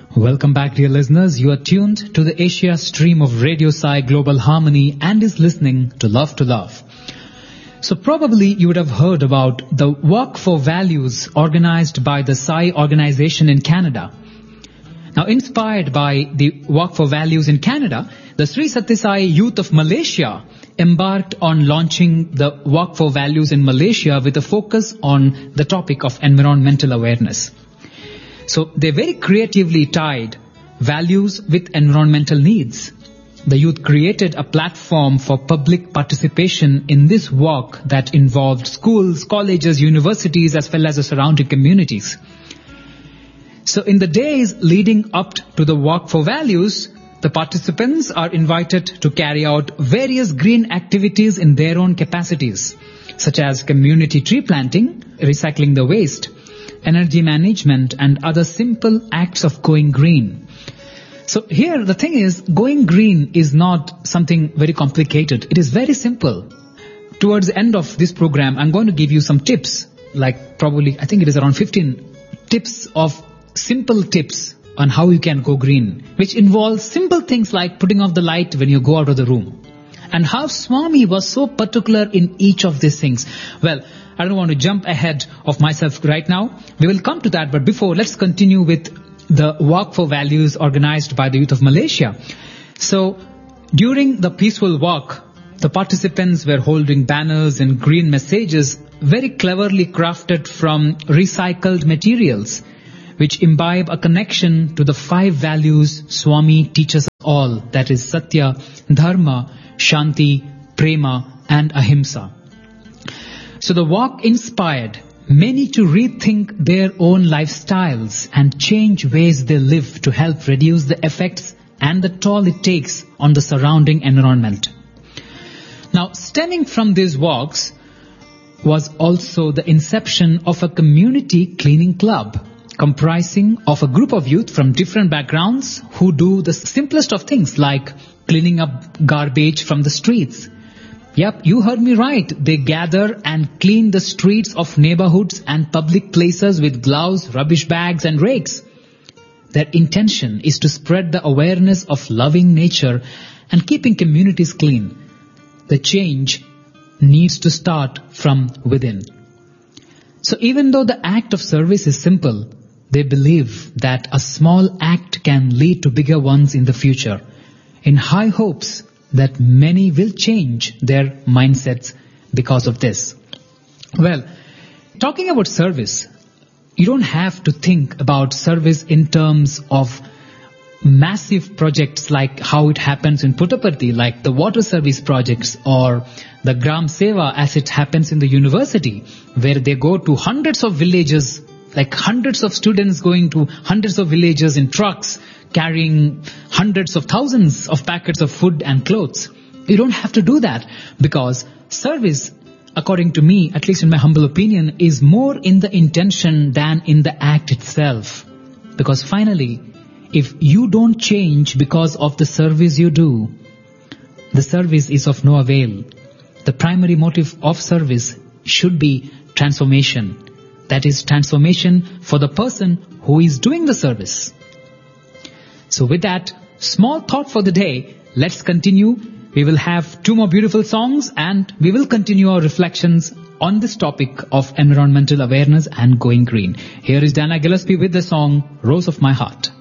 Welcome back, dear listeners. You are tuned to the Asia stream of Radio Sai Global Harmony and is listening to Love to Love. So probably you would have heard about the Walk for Values organized by the Sai organization in Canada. Now, inspired by the Walk for Values in Canada, the Sri Sathya Sai Youth of Malaysia embarked on launching the Walk for Values in Malaysia with a focus on the topic of environmental awareness. So they very creatively tied values with environmental needs. The youth created a platform for public participation in this walk that involved schools, colleges, universities, as well as the surrounding communities. So in the days leading up to the Walk for Values, the participants are invited to carry out various green activities in their own capacities, such as community tree planting, recycling the waste, energy management, and other simple acts of going green. So here the thing is, going green is not something very complicated. It is very simple. Towards the end of this program, I'm going to give you some tips, like probably, I think it is around 15 tips of simple tips on how you can go green, which involves simple things like putting off the light when you go out of the room. And how Swami was so particular in each of these things. Well, I don't want to jump ahead of myself right now. We will come to that, but before, let's continue with the Walk for Values organized by the youth of Malaysia. So, during the peaceful walk, the participants were holding banners and green messages very cleverly crafted from recycled materials, which imbibe a connection to the 5 values Swami teaches us all, that is Satya, Dharma, Shanti, Prema, and Ahimsa. So the walk inspired many to rethink their own lifestyles and change ways they live to help reduce the effects and the toll it takes on the surrounding environment. Now, stemming from these walks was also the inception of a community cleaning club, comprising of a group of youth from different backgrounds who do the simplest of things like cleaning up garbage from the streets. Yep, you heard me right. They gather and clean the streets of neighborhoods and public places with gloves, rubbish bags and rakes. Their intention is to spread the awareness of loving nature and keeping communities clean. The change needs to start from within. So even though the act of service is simple, they believe that a small act can lead to bigger ones in the future, in high hopes that many will change their mindsets because of this. Well, talking about service, you don't have to think about service in terms of massive projects like how it happens in Puttaparthi, like the water service projects or the Gram Seva as it happens in the university, where they go to hundreds of villages, like hundreds of students going to hundreds of villages in trucks, carrying hundreds of thousands of packets of food and clothes. You don't have to do that, because service, according to me, at least in my humble opinion, is more in the intention than in the act itself. Because finally, if you don't change because of the service you do, the service is of no avail. The primary motive of service should be transformation. That is transformation for the person who is doing the service. So with that small thought for the day, let's continue. We will have 2 more beautiful songs and we will continue our reflections on this topic of environmental awareness and going green. Here is Dana Gillespie with the song Rose of My Heart.